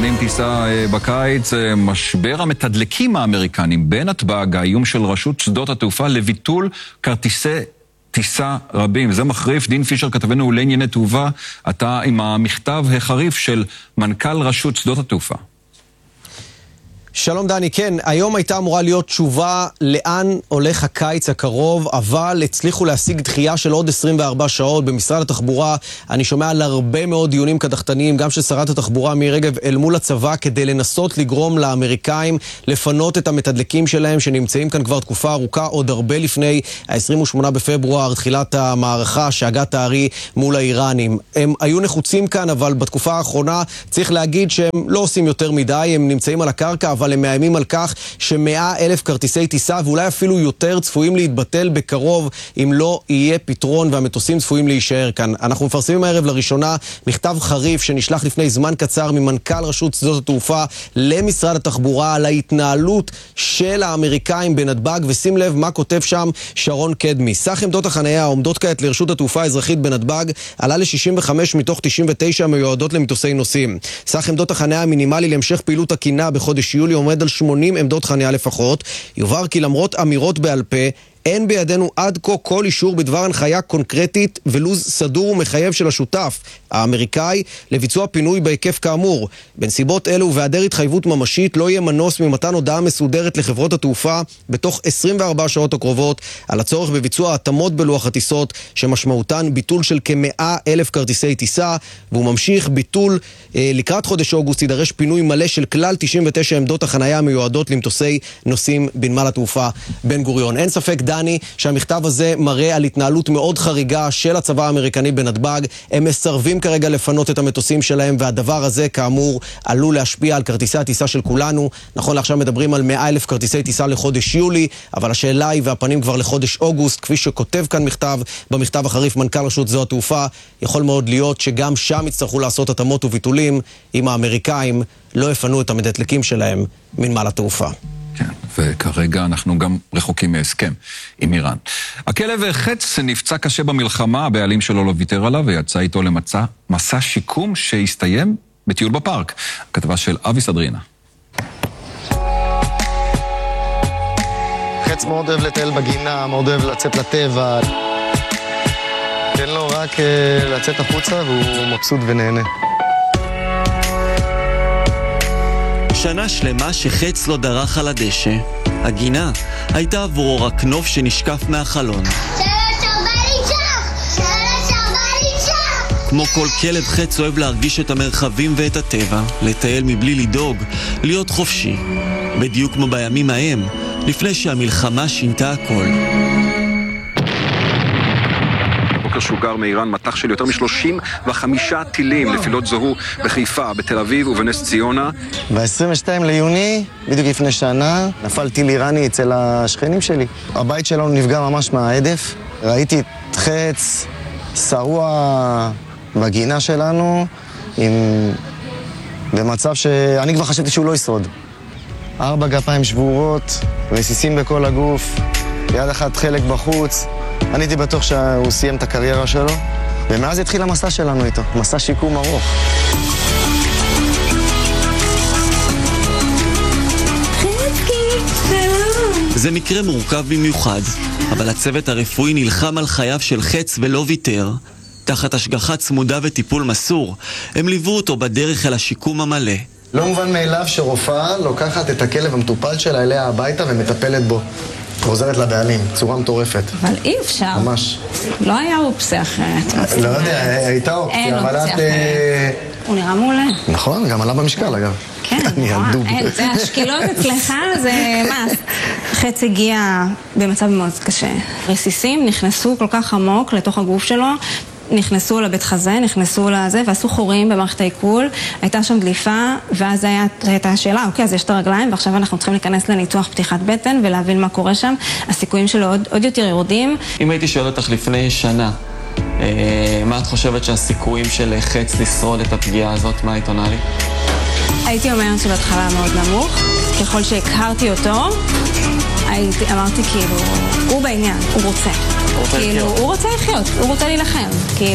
מתכננים טיסה בקיץ, משבר המתדלקים האמריקנים בנתב"ג, האיום של רשות שדות התעופה לביטול כרטיסי טיסה רבים. זה מחריף. דין פישר, כתבנו לענייני תעופה, אתה עם המכתב החריף של מנכ"ל רשות שדות התעופה. שלום דני, כן, היום הייתה אמורה להיות תשובה לאן הולך הקיץ הקרוב, אבל הצליחו להשיג דחייה של עוד 24 שעות במשרד התחבורה. אני שומע על הרבה מאוד דיונים קדחתניים, גם של שרת התחבורה מירי רגב אל מול הצבא, כדי לנסות לגרום לאמריקאים לפנות את המתדלקים שלהם, שנמצאים כאן כבר תקופה ארוכה, עוד הרבה לפני ה-28 בפברואר, תחילת המערכה שהגת הארי מול האיראנים. הם היו נחוצים כאן, אבל בתקופה האחרונה צריך להגיד שהם לא עושים יותר מדי, הם נמצאים על הקרקע, אבל הם מאיימים על כך ש100,000 כרטיסי טיסה ואולי אפילו יותר צפויים להתבטל בקרוב אם לא יהיה פתרון, והמטוסים צפויים להישאר כאן. אנחנו מפרסמים הערב לראשונה מכתב חריף שנשלח לפני זמן קצר ממנכ"ל רשות שדות התעופה למשרד התחבורה על ההתנהלות של האמריקאים בנתב"ג, ושים לב מה כותב שם שרון קדמי. סך עמדות החנייה העומדות כעת לרשות התעופה האזרחית בנתב"ג עלה ל-65 מתוך 99 מיועדות למטוסי נוסעים. סך עמדות החנייה המינימלי להמשך פעילות תקינה בחודש יולי עומד על 80 עמדות חניה לפחות. יובהר כי למרות אמירות בעל פה, אין בידינו עד כה כל אישור בדבר הנחיה קונקרטית ולוז סדור ומחייב של השותף האמריקאי לביצוע פינוי בהיקף כאמור. בנסיבות אלו ובהיעדר התחייבות ממשית לא יהיה מנוס ממתן הודעה מסודרת לחברות התעופה בתוך 24 שעות הקרובות על הצורך בביצוע התאמות בלוח הטיסות שמשמעותן ביטול של כ100,000 כרטיסי טיסה, והוא ממשיך ביטול לקראת חודש אוגוסט יידרש פינוי מלא של כלל 99 עמדות החנייה המיועדות למטוסי נוסעים בנמל התעופה בן גוריון. אין ספק דני שהמכתב הזה מראה על התנהלות מאוד חריגה של הצבא האמריקני בנתב"ג. הם מסרבים כרגע לפנות את המטוסים שלהם, והדבר הזה כאמור עלול להשפיע על כרטיסי הטיסה של כולנו. נכון לעכשיו מדברים על 100,000 כרטיסי טיסה לחודש יולי, אבל השאלה היא והפנים כבר לחודש אוגוסט, כפי שכותב כאן במכתב החריף מנכ"ל רשות שדות התעופה. יכול מאוד להיות שגם שם יצטרכו לעשות התאמות וביטולים אם האמריקאים לא יפנו את המתדלקים שלהם מנמל התעופה. כן, וכרגע אנחנו גם רחוקים מהסכם עם איראן. הכלב חץ נפצע קשה במלחמה, הבעלים שלו לא ויתר עליו ויצא איתו למסע שיקום שהסתיים בטיול בפארק. הכתבה של אבי סדרינה. חץ מאוד אוהב לטייל בגינה, מאוד אוהב לצאת לטבע. תן לו רק לצאת החוצה והוא מבסוט ונהנה. שנה שלמה שחץ לא דרך על הדשא. הגינה הייתה עבורו רק נוף שנשקף מהחלון. כמו כל כלב, חץ אוהב להרגיש את המרחבים ואת הטבע, לטייל מבלי לדאוג, להיות חופשי. בדיוק כמו בימים ההם, לפני שהמלחמה שינתה הכל. שוגר מאיראן מטח של יותר מ-35 טילים נפילות זוהו בחיפה, בתל אביב ובנס ציונה. ב-22 ליוני, בדיוק לפני שנה, נפל טיל איראני אצל השכנים שלי. הבית שלנו נפגע ממש מההדף. ראיתי את חץ שרוע בגינה שלנו, במצב שאני כבר חשבתי שהוא לא ישרוד. 4 גפיים שבורות, רסיסים בכל הגוף, יד אחת חלק בחוץ. אני הייתי בטוח שהוא סיים את הקריירה שלו, ומאז התחיל המסע שלנו איתו, מסע שיקום ארוך. זה מקרה מורכב במיוחד, אבל הצוות הרפואי נלחם על חייו של חץ ולא ויתר. תחת השגחה צמודה וטיפול מסור, הם ליוו אותו בדרך אל השיקום המלא. לא מובן מאליו שרופאה לוקחת את הכלב המטופל שלה אליה הביתה ומטפלת בו. עוזרת לבעלים, צורה מטורפת. אבל אי אפשר. ממש. לא היה אופציה אחרת. לא יודע, הייתה אופציה. אין אופציה אחרת. הוא נראה מעולה. נכון, גם עלה במשקל אגב. כן, זה השקילון אצלך, זה מס. חץ הגיע במצב מאוד קשה. רסיסים נכנסו כל כך עמוק לתוך הגוף שלו, נכנסו לבית חזה, נכנסו לזה, ועשו חורים במערכת העיכול, הייתה שם דליפה, ואז הייתה השאלה, אוקיי, אז יש את הרגליים, ועכשיו אנחנו צריכים להיכנס לניתוח פתיחת בטן, ולהבין מה קורה שם, הסיכויים שלו עוד יותר יורדים. אם הייתי שואל אותך לפני שנה, מה את חושבת שהסיכויים של חץ לשרוד את הפגיעה הזאת, מה היית עונה לי? הייתי אומרת שבהתחלה מאוד נמוך, ככל שהכרתי אותו, אמרתי כאילו, הוא בעניין, הוא רוצה. הוא רוצה לחיות, הוא רוצה להילחם.